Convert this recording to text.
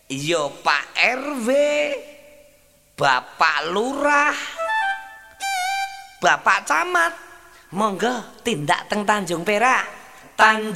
Iya Pak RW, Bapak Lurah, Bapak Camat, monggo tindak teng Tanjung Perak.